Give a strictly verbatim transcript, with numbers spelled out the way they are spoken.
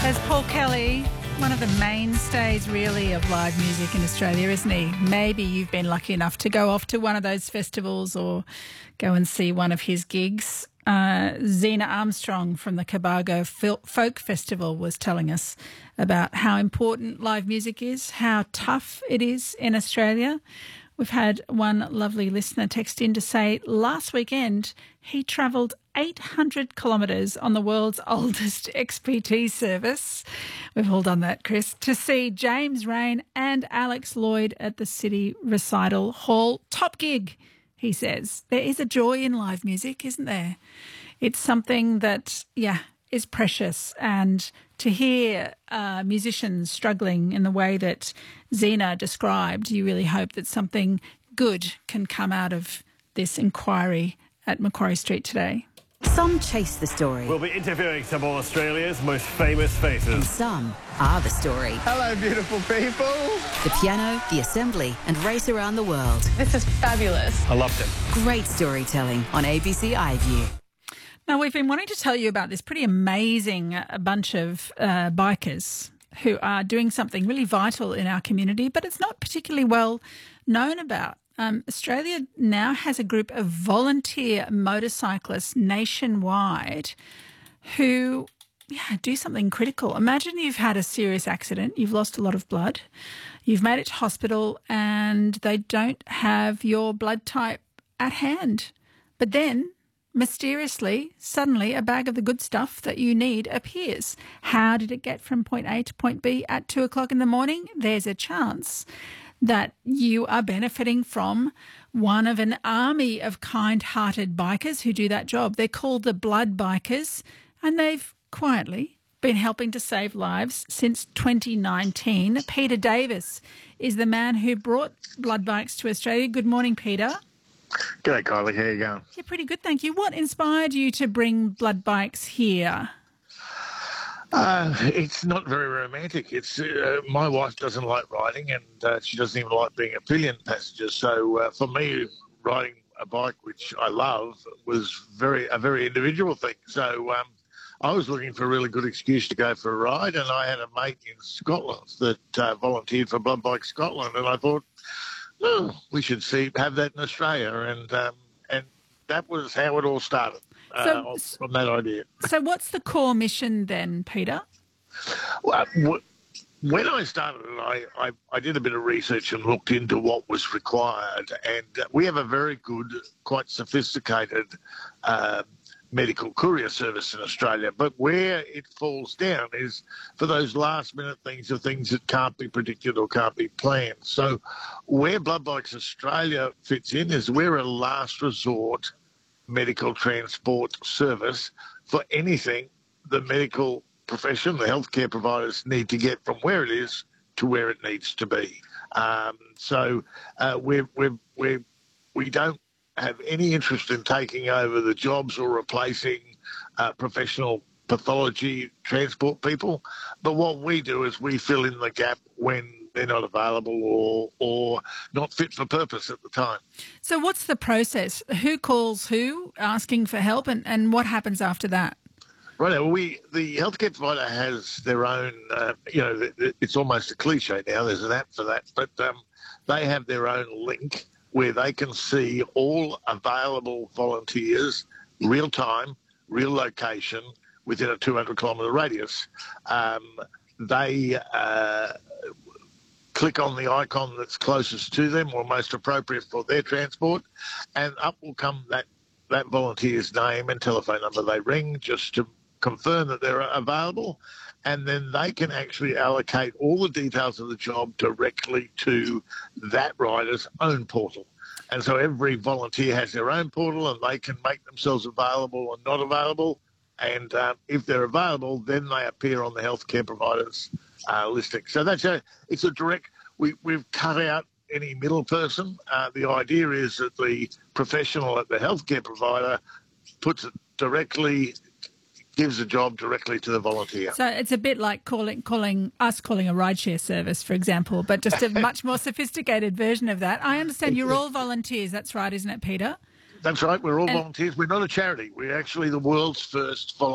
There's Paul Kelly, one of the mainstays really of live music in Australia, isn't he? Maybe you've been lucky enough to go off to one of those festivals or go and see one of his gigs. Uh, Zena Armstrong from the Cobargo Folk Festival was telling us about how important live music is, how tough it is in Australia. We've had one lovely listener text in to say last weekend he travelled eight hundred kilometres on the world's oldest X P T service. We've all done that, Chris, to see James Rain and Alex Lloyd at the City Recital Hall. Top gig, he says. There is a joy in live music, isn't there? It's something that, yeah, is precious. And to hear uh, musicians struggling in the way that Zena described, you really hope that something good can come out of this inquiry at Macquarie Street today. Some chase the story. We'll be interviewing some of Australia's most famous faces. And some are the story. Hello, beautiful people. The piano, the assembly, and race around the world. This is fabulous. I loved it. Great storytelling on A B C iView. Now, we've been wanting to tell you about this pretty amazing uh, bunch of uh, bikers who are doing something really vital in our community, but it's not particularly well known about. Um, Australia now has a group of volunteer motorcyclists nationwide who yeah, do something critical. Imagine you've had a serious accident, you've lost a lot of blood, you've made it to hospital and they don't have your blood type at hand. But then, mysteriously, suddenly, a bag of the good stuff that you need appears. How did it get from point A to point B at two o'clock in the morning? There's a chance that you are benefiting from one of an army of kind-hearted bikers who do that job. They're called the Blood Bikers, and they've quietly been helping to save lives since twenty nineteen. Peter Davis is the man who brought Blood Bikes to Australia. Good morning, Peter. G'day, Kylie. How you going? Yeah, pretty good, thank you. What inspired you to bring Blood Bikes here? Uh, it's not very romantic. It's uh, my wife doesn't like riding, and uh, she doesn't even like being a pillion passenger. So uh, for me, riding a bike, which I love, was very a very individual thing. So um, I was looking for a really good excuse to go for a ride, and I had a mate in Scotland that uh, volunteered for Blood Bike Scotland, and I thought, oh, we should see have that in Australia, and um, and that was how it all started. Uh, so, from that idea. So what's the core mission then, Peter? Well, w- when I started, I, I, I did a bit of research and looked into what was required, and we have a very good, quite sophisticated uh, medical courier service in Australia, but where it falls down is for those last-minute things, or things that can't be predicted or can't be planned. So where Blood Bikes Australia fits in is we're a last resort medical transport service for anything the medical profession, the healthcare providers need to get from where it is to where it needs to be. Um, so uh, we're, we're, we're, we don't have any interest in taking over the jobs or replacing uh, professional pathology transport people. But what we do is we fill in the gap when they're not available or or not fit for purpose at the time. So what's the process? Who calls who asking for help, and, and what happens after that? Right. Well, we the healthcare provider has their own, uh, you know, it's almost a cliche now. There's an app for that, but um, they have their own link where they can see all available volunteers, real time, real location, within a two hundred kilometre radius. Um, they uh, click on the icon that's closest to them or most appropriate for their transport, and up will come that, that volunteer's name and telephone number. They ring just to confirm that they're available, and then they can actually allocate all the details of the job directly to that rider's own portal. And so every volunteer has their own portal, and they can make themselves available or not available. And uh, if they're available, then they appear on the healthcare provider's uh, listing. So that's a, it's a direct, we, we've cut out any middle person. Uh, the idea is that the professional at the healthcare provider puts it directly, gives the job directly to the volunteer. So it's a bit like calling calling us calling a rideshare service, for example, but just a much more sophisticated version of that. I understand you're all volunteers. That's right, isn't it, Peter? That's right. We're all and volunteers. We're not a charity. We're actually the world's first volunteer